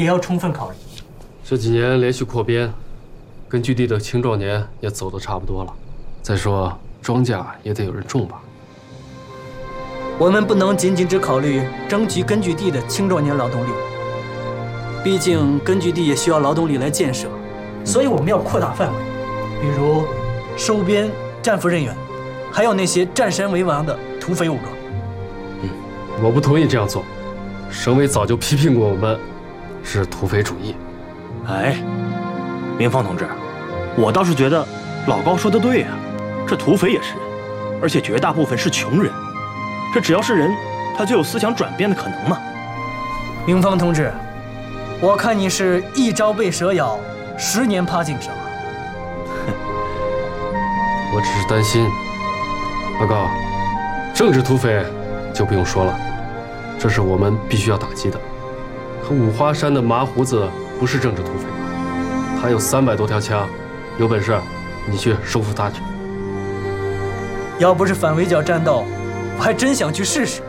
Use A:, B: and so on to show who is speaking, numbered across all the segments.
A: 也要充分考虑。
B: 这几年连续扩编，根据地的青壮年也走得差不多了。再说庄稼也得有人种吧。
A: 我们不能仅仅只考虑争取根据地的青壮年劳动力，毕竟根据地也需要劳动力来建设，所以我们要扩大范围，比如收编战俘人员，还有那些占山为王的土匪武装。
B: 我不同意这样做。省委早就批评过我们是土匪主义。
C: 哎，明芳同志，我倒是觉得老高说的对呀，这土匪也是人，而且绝大部分是穷人。这只要是人，他就有思想转变的可能嘛。
A: 明芳同志，我看你是一朝被蛇咬，10年怕井绳。
B: 我只是担心，阿高，政治土匪就不用说了，这是我们必须要打击的。可五花山的麻胡子不是政治土匪，他有300多条枪，有本事你去收复他去。
A: 要不是反围剿战斗，我还真想去试试。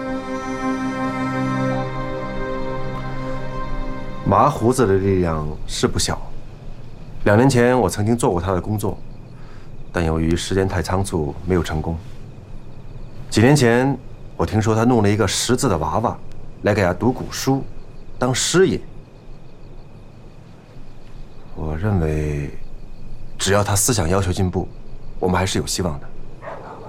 D: 麻胡子的力量是不小。2年前我曾经做过他的工作，但由于时间太仓促，没有成功。几年前，我听说他弄了一个识字的娃娃，来给他读古书，当师爷。我认为，只要他思想要求进步，我们还是有希望的。